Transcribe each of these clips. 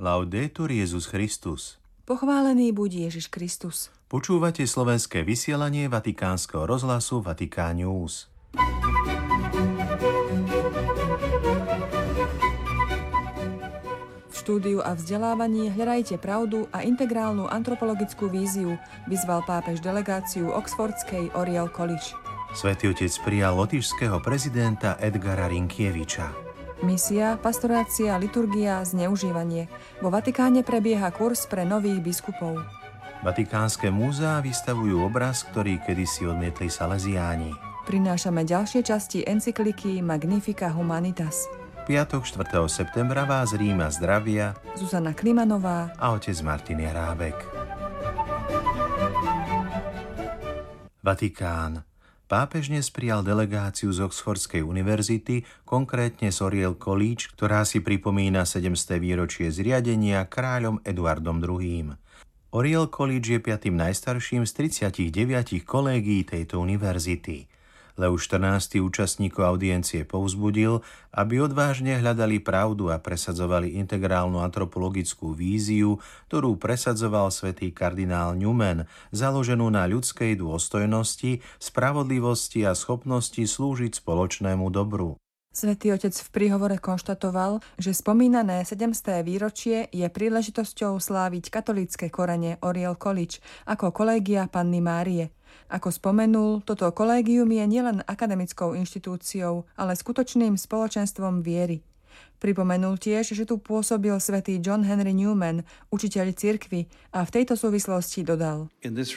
Laudetur Jesus Christus. Pochválený buď Ježiš Kristus. Počúvate slovenské vysielanie Vatikánskeho rozhlasu Vatikán News. V štúdiu a vzdelávaní hľadajte pravdu a integrálnu antropologickú víziu, vyzval pápež delegáciu Oxfordskej Oriel College. Svätý Otec prijal lotyšského prezidenta Edgara Rinkieviča. Misia, pastorácia, liturgia, zneužívanie. Vo Vatikáne prebieha kurz pre nových biskupov. Vatikánske múzeá vystavujú obraz, ktorý kedysi odmietli Salesiáni. Prinášame ďalšie časti encykliky Magnifica Humanitas. Piatok 4. septembra vás Ríma zdravia Zuzana Klimanová a otec Martin Jarábek. Vatikán. Pápež dnes prijal delegáciu z Oxfordskej univerzity, konkrétne z Oriel College, ktorá si pripomína 700. výročie zriadenia kráľom Eduardom II. Oriel College je 5. najstarším z 39 kolégií tejto univerzity. Leus XIV. Účastníkov audiencie povzbudil, aby odvážne hľadali pravdu a presadzovali integrálnu antropologickú víziu, ktorú presadzoval svätý kardinál Newman, založenú na ľudskej dôstojnosti, spravodlivosti a schopnosti slúžiť spoločnému dobru. Svätý Otec v príhovore konštatoval, že spomínané 700. výročie je príležitosťou sláviť katolícke korene Oriel College ako kolégia Panny Márie. Ako spomenul, toto kolégium je nielen akademickou inštitúciou, ale skutočným spoločenstvom viery. Pripomenul tiež, že tu pôsobil svätý John Henry Newman, učiteľ cirkvi, a v tejto súvislosti dodal: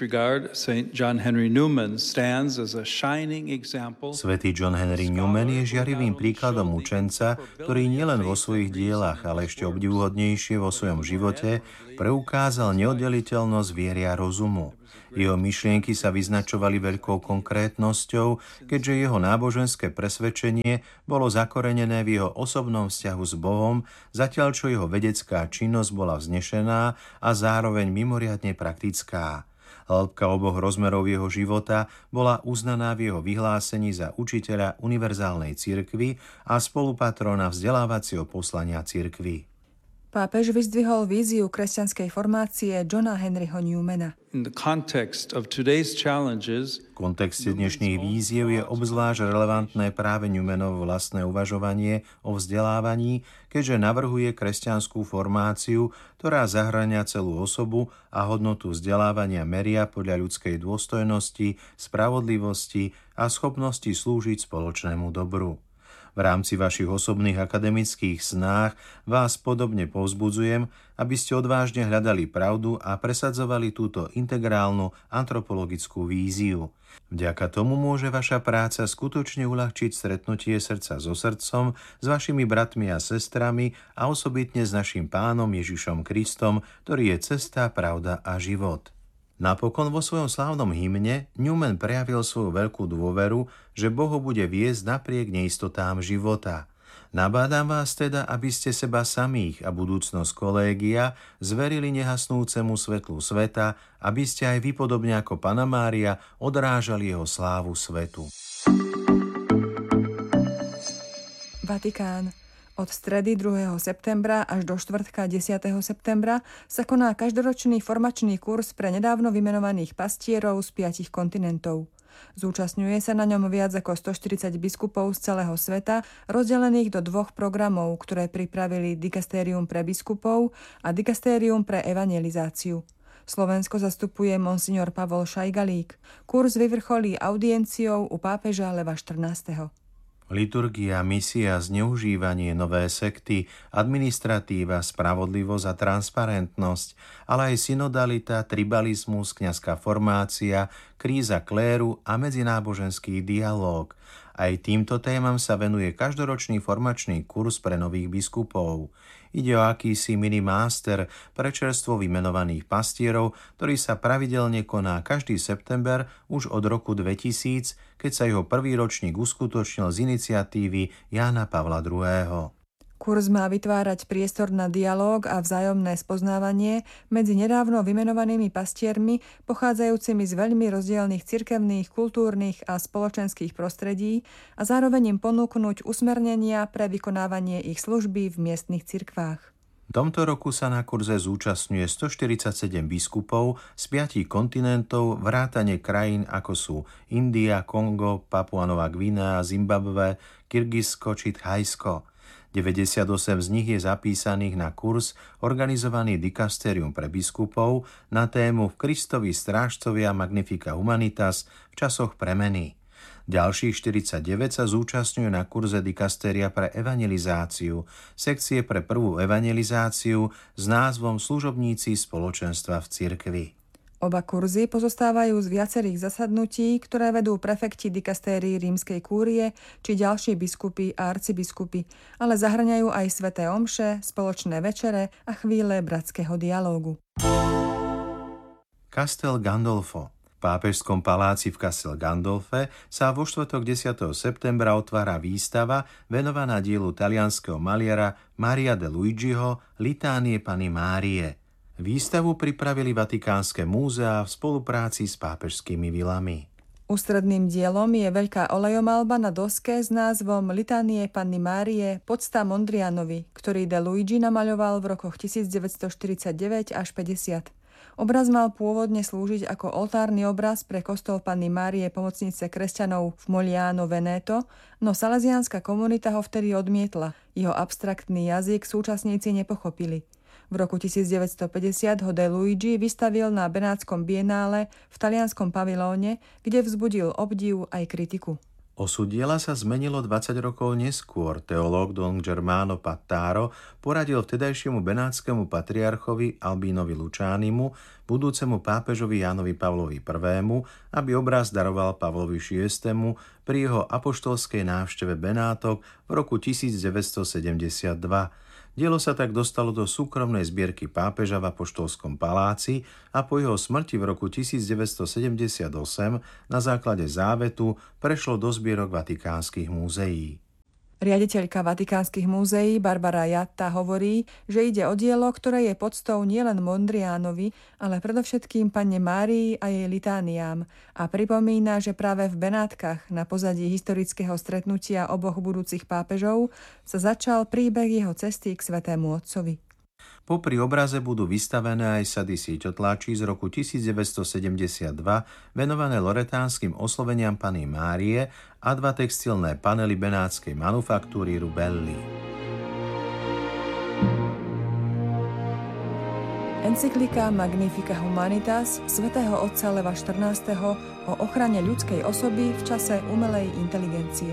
Svätý John Henry Newman je žiarivým príkladom učenca, ktorý nielen vo svojich dielach, ale ešte obdivuhodnejšie vo svojom živote preukázal neoddeliteľnosť viery a rozumu. Jeho myšlienky sa vyznačovali veľkou konkrétnosťou, keďže jeho náboženské presvedčenie bolo zakorenené v jeho osobnom vzťahu s Bohom, zatiaľ čo jeho vedecká činnosť bola vznešená a zároveň mimoriadne praktická. Hĺbka oboch rozmerov jeho života bola uznaná v jeho vyhlásení za učiteľa univerzálnej cirkvi a spolupatrona vzdelávacieho poslania cirkvi. Pápež vyzdvihol víziu kresťanskej formácie Johna Henryho Newmana. V kontexte dnešných víziev je obzvlášť relevantné práve Newmanovo vlastné uvažovanie o vzdelávaní, keďže navrhuje kresťanskú formáciu, ktorá zahŕňa celú osobu a hodnotu vzdelávania meria podľa ľudskej dôstojnosti, spravodlivosti a schopnosti slúžiť spoločnému dobru. V rámci vašich osobných akademických snách vás podobne povzbudzujem, aby ste odvážne hľadali pravdu a presadzovali túto integrálnu antropologickú víziu. Vďaka tomu môže vaša práca skutočne uľahčiť stretnutie srdca so srdcom, s vašimi bratmi a sestrami a osobitne s našim Pánom Ježišom Kristom, ktorý je cesta, pravda a život. Napokon vo svojom slávnom hymne Newman prejavil svoju veľkú dôveru, že Boh ho bude viesť napriek neistotám života. Nabádam vás teda, aby ste seba samých a budúcnosť kolégia zverili nehasnúcemu svetlu sveta, aby ste aj vy podobne ako Panna Mária odrážali jeho slávu svetu. Vatikán. Od stredy 2. septembra až do štvrtka 10. septembra sa koná každoročný formačný kurz pre nedávno vymenovaných pastierov z 5 kontinentov. Zúčastňuje sa na ňom viac ako 140 biskupov z celého sveta, rozdelených do 2 programov, ktoré pripravili Dikastérium pre biskupov a Dikastérium pre evangelizáciu. Slovensko zastupuje monsignor Pavol Šajgalík. Kurz vyvrcholí audienciou u pápeža Leva XIV. Liturgia, misia, zneužívanie, nové sekty, administratíva, spravodlivosť a transparentnosť, ale aj synodalita, tribalizmus, kňazská formácia, kríza kléru a medzináboženský dialóg. Aj týmto témam sa venuje každoročný formačný kurz pre nových biskupov. Ide o akýsi mini-master pre čerstvo vymenovaných pastierov, ktorý sa pravidelne koná každý september už od roku 2000, keď sa jeho prvý ročník uskutočnil z iniciatívy Jána Pavla II. Kurz má vytvárať priestor na dialóg a vzájomné spoznávanie medzi nedávno vymenovanými pastiermi, pochádzajúcimi z veľmi rozdielnych cirkevných, kultúrnych a spoločenských prostredí a zároveň im ponúknuť usmernenia pre vykonávanie ich služby v miestnych cirkvách. V tomto roku sa na kurze zúčastňuje 147 biskupov z 5 kontinentov vrátane krajín ako sú India, Kongo, Papua Nová Gvinea, Zimbabwe, Kyrgyzsko či Thajsko. 98 z nich je zapísaných na kurz organizovaný dikastérium pre biskupov na tému V Kristovi strážcovia Magnifica Humanitas v časoch premeny. Ďalších 49 sa zúčastňujú na kurze dikastéria pre evangelizáciu, sekcie pre prvú evangelizáciu s názvom Služobníci spoločenstva v cirkvi. Oba kurzy pozostávajú z viacerých zasadnutí, ktoré vedú prefekti dikastérií rímskej kúrie či ďalší biskupy a arcibiskupy, ale zahŕňajú aj sväté omše, spoločné večere a chvíle bratského dialógu. Castel Gandolfo. V pápežskom paláci v Castel Gandolfe sa vo štvrtok 10. septembra otvára výstava venovaná dielu talianskeho maliara Maria de Luigiho Litánie Panny Márie. Výstavu pripravili Vatikánske múzea v spolupráci s pápežskými vilami. Ústredným dielom je veľká olejomalba na doske s názvom Litánie Panny Márie podsta Mondrianovi, ktorý de Luigi namaľoval v rokoch 1949 až 50. Obraz mal pôvodne slúžiť ako oltárny obraz pre kostol Panny Márie pomocnice kresťanov v Moliano Veneto, no salesiánska komunita ho vtedy odmietla. Jeho abstraktný jazyk súčasníci nepochopili. V roku 1950 ho de Luigi vystavil na Benátskom bienále v talianskom pavilóne, kde vzbudil obdiv aj kritiku. Osud diela sa zmenilo 20 rokov neskôr. Teológ Don Germano Pattaro poradil vtedajšiemu benátskému patriarchovi Albínovi Lučánimu, budúcemu pápežovi Jánovi Pavlovi I., aby obraz daroval Pavlovi VI. Pri jeho apoštolskej návšteve Benátok v roku 1972. Dielo sa tak dostalo do súkromnej zbierky pápeža v apoštolskom paláci a po jeho smrti v roku 1978 na základe závetu prešlo do zbierok vatikánskych múzeí. Riaditeľka Vatikánskych múzeí Barbara Jatta hovorí, že ide o dielo, ktoré je podstou nielen Mondrianovi, ale predovšetkým Panne Márii a jej litániám a pripomína, že práve v Benátkach na pozadí historického stretnutia oboch budúcich pápežov sa začal príbeh jeho cesty k Svätému Otcovi. Popri obraze budú vystavené aj sady sieťotláčí z roku 1972 venované loretánskym osloveniam Panny Márie a 2 textilné panely benátskej manufaktúry Rubelli. Encyklika Magnifica Humanitas svätého otca Leva XIV. O ochrane ľudskej osoby v čase umelej inteligencie.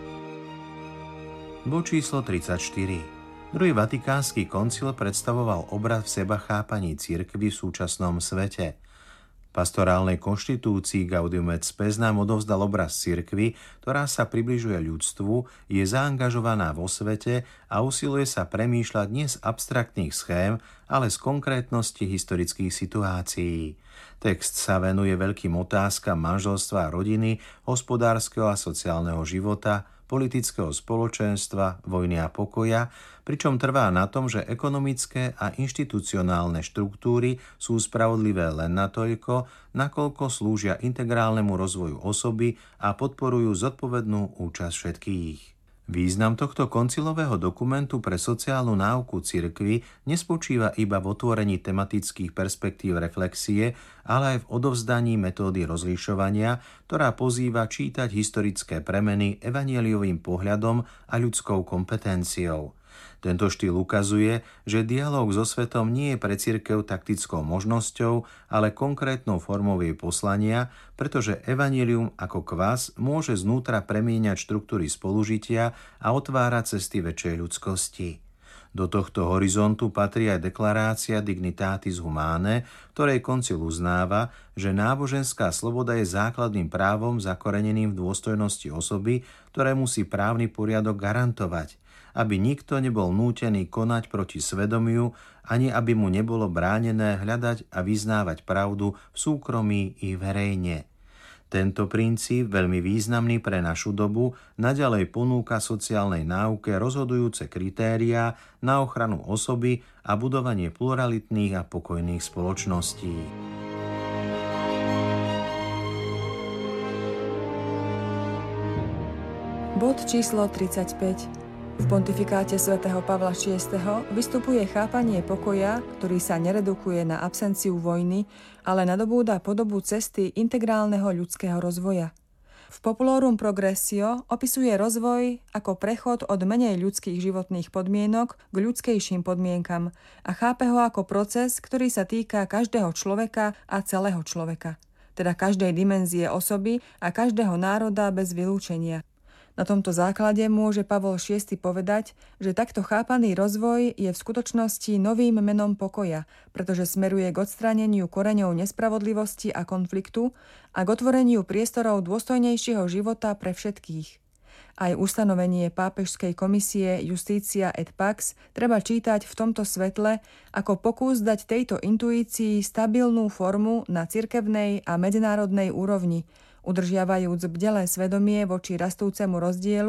Bod číslo 34. Druhý vatikánsky koncil predstavoval obraz v sebachápaní cirkvi v súčasnom svete. V pastorálnej konštitúcii Gaudium et Spes nám odovzdal obraz cirkvi, ktorá sa približuje ľudstvu, je zaangažovaná vo svete a usiluje sa premýšľať nie z abstraktných schém, ale z konkrétnosti historických situácií. Text sa venuje veľkým otázkam manželstva a rodiny, hospodárskeho a sociálneho života, politického spoločenstva, vojny a pokoja, pričom trvá na tom, že ekonomické a inštitucionálne štruktúry sú spravodlivé len natoľko, nakoľko slúžia integrálnemu rozvoju osoby a podporujú zodpovednú účasť všetkých. Význam tohto koncilového dokumentu pre sociálnu náuku cirkvi nespočíva iba v otvorení tematických perspektív reflexie, ale aj v odovzdaní metódy rozlišovania, ktorá pozýva čítať historické premeny evanjeliovým pohľadom a ľudskou kompetenciou. Tento štýl ukazuje, že dialóg so svetom nie je pre cirkev taktickou možnosťou, ale konkrétnou formou jej poslania, pretože evanjelium ako kvas môže znútra premieňať štruktúry spolužitia a otvárať cesty väčšej ľudskosti. Do tohto horizontu patrí aj deklarácia Dignitatis Humanae, ktorej koncil uznáva, že náboženská sloboda je základným právom zakoreneným v dôstojnosti osoby, ktoré musí právny poriadok garantovať, aby nikto nebol nútený konať proti svedomiu, ani aby mu nebolo bránené hľadať a vyznávať pravdu v súkromí i verejne. Tento princíp, veľmi významný pre našu dobu, naďalej ponúka sociálnej náuke rozhodujúce kritériá na ochranu osoby a budovanie pluralitných a pokojných spoločností. Bod číslo 35. V pontifikáte svätého Pavla VI. Vystupuje chápanie pokoja, ktorý sa neredukuje na absenciu vojny, ale nadobúda podobu cesty integrálneho ľudského rozvoja. V Populorum Progressio opisuje rozvoj ako prechod od menej ľudských životných podmienok k ľudskejším podmienkam a chápe ho ako proces, ktorý sa týka každého človeka a celého človeka, teda každej dimenzie osoby a každého národa bez vylúčenia. Na tomto základe môže Pavol VI. Povedať, že takto chápaný rozvoj je v skutočnosti novým menom pokoja, pretože smeruje k odstráneniu koreňov nespravodlivosti a konfliktu a k otvoreniu priestorov dôstojnejšieho života pre všetkých. Aj ustanovenie pápežskej komisie Justitia et Pax treba čítať v tomto svetle ako pokus dať tejto intuícii stabilnú formu na cirkevnej a medzinárodnej úrovni, udržiavajúc bdelé svedomie voči rastúcemu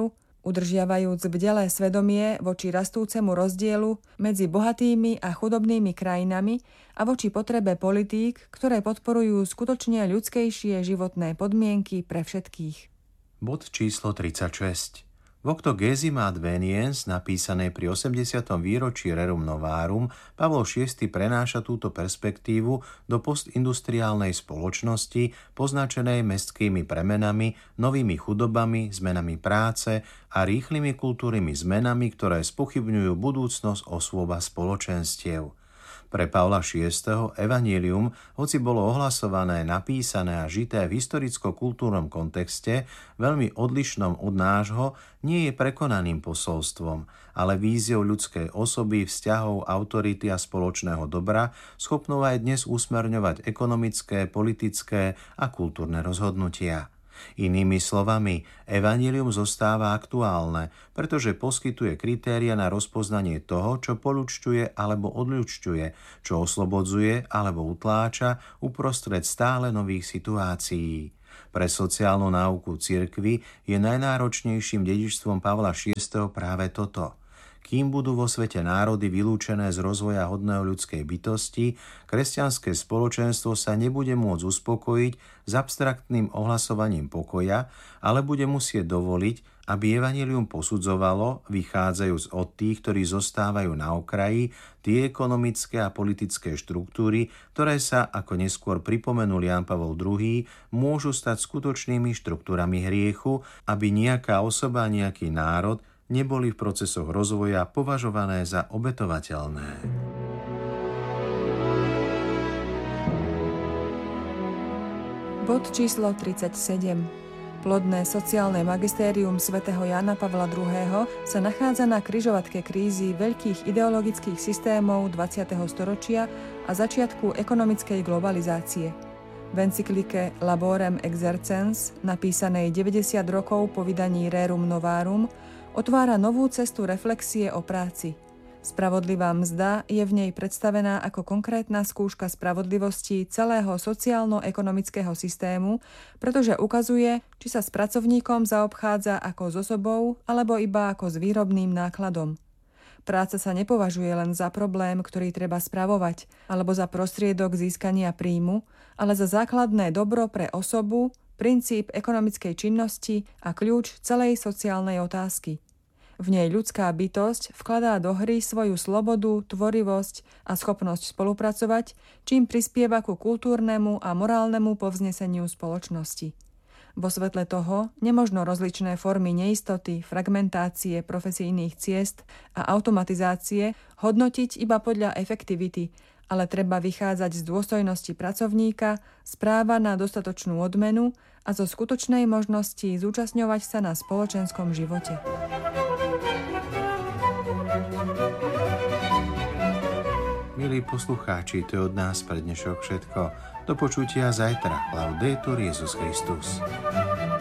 rozdielu medzi bohatými a chudobnými krajinami a voči potrebe politík, ktoré podporujú skutočne ľudskejšie životné podmienky pre všetkých. Bod číslo 36. V Octogésima Adveniens, napísanej pri 80. výročí Rerum Novarum, Pavol VI. Prenáša túto perspektívu do postindustriálnej spoločnosti, poznačenej mestskými premenami, novými chudobami, zmenami práce a rýchlymi kultúrnymi zmenami, ktoré spochybňujú budúcnosť osôb a spoločenstiev. Pre Pavla VI. Evanjelium, hoci bolo ohlasované, napísané a žité v historicko-kultúrnom kontexte, veľmi odlišnom od nášho, nie je prekonaným posolstvom, ale víziou ľudskej osoby, vzťahov, autority a spoločného dobra, schopnou aj dnes usmerňovať ekonomické, politické a kultúrne rozhodnutia. Inými slovami, evanjelium zostáva aktuálne, pretože poskytuje kritéria na rozpoznanie toho, čo poľučťuje alebo odľučťuje, čo oslobodzuje alebo utláča uprostred stále nových situácií. Pre sociálnu náuku cirkvi je najnáročnejším dedičstvom Pavla VI. Práve toto. Kým budú vo svete národy vylúčené z rozvoja hodného ľudskej bytosti, kresťanské spoločenstvo sa nebude môcť uspokojiť s abstraktným ohlasovaním pokoja, ale bude musieť dovoliť, aby evanjelium posudzovalo, vychádzajúc od tých, ktorí zostávajú na okraji, tie ekonomické a politické štruktúry, ktoré sa, ako neskôr pripomenul Ján Pavol II, môžu stať skutočnými štruktúrami hriechu, aby nejaká osoba, nejaký národ neboli v procesoch rozvoja považované za obetovateľné. Bod číslo 37. Plodné sociálne magistérium svätého Jána Pavla II. Sa nachádza na križovatke krízy veľkých ideologických systémov 20. storočia a začiatku ekonomickej globalizácie. V encyklike Laborem Exercens, napísanej 90 rokov po vydaní Rerum Novarum, otvára novú cestu reflexie o práci. Spravodlivá mzda je v nej predstavená ako konkrétna skúška spravodlivosti celého sociálno-ekonomického systému, pretože ukazuje, či sa s pracovníkom zaobchádza ako s osobou alebo iba ako s výrobným nákladom. Práca sa nepovažuje len za problém, ktorý treba spravovať, alebo za prostriedok získania príjmu, ale za základné dobro pre osobu, princíp ekonomickej činnosti a kľúč celej sociálnej otázky. V nej ľudská bytosť vkladá do hry svoju slobodu, tvorivosť a schopnosť spolupracovať, čím prispieva ku kultúrnemu a morálnemu povzneseniu spoločnosti. Vo svetle toho nemožno rozličné formy neistoty, fragmentácie profesijných ciest a automatizácie hodnotiť iba podľa efektivity, ale treba vychádzať z dôstojnosti pracovníka, z práva na dostatočnú odmenu a zo skutočnej možnosti zúčastňovať sa na spoločenskom živote. Milí poslucháči, to je od nás pre dnešok všetko. Do počutia zajtra. Laudetur Jesus Christus.